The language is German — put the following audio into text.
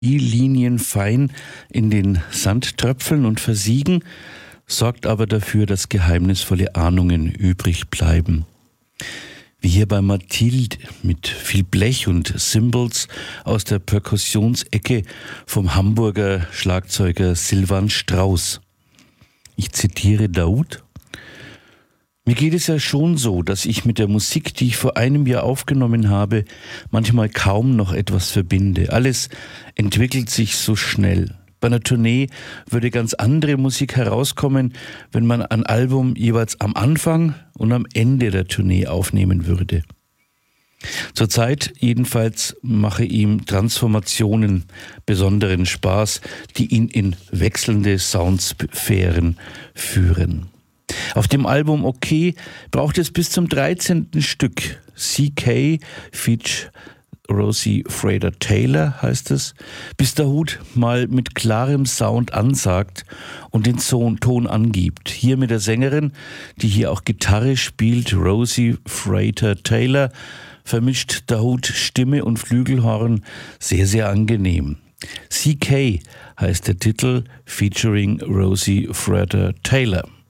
Die Linien fein in den Sand tröpfeln und versiegen, sorgt aber dafür, dass geheimnisvolle Ahnungen übrig bleiben. Wie hier bei Mathilde mit viel Blech und Cymbals aus der Perkussionsecke vom Hamburger Schlagzeuger Silvan Strauss. Ich zitiere Daoud: Mir geht es ja schon so, dass ich mit der Musik, die ich vor einem Jahr aufgenommen habe, manchmal kaum noch etwas verbinde. Alles entwickelt sich so schnell. Bei einer Tournee würde ganz andere Musik herauskommen, wenn man ein Album jeweils am Anfang und am Ende der Tournee aufnehmen würde. Zurzeit jedenfalls mache ihm Transformationen besonderen Spaß, die ihn in wechselnde Soundsphären führen. Auf dem Album OK braucht es bis zum 13. Stück CK feat. Rosie Frater-Taylor heißt es, bis Daoud mal mit klarem Sound ansagt und den Ton angibt. Hier mit der Sängerin, die hier auch Gitarre spielt, Rosie Frater-Taylor, vermischt Daoud Stimme und Flügelhorn sehr, sehr angenehm. CK heißt der Titel, featuring Rosie Frater-Taylor.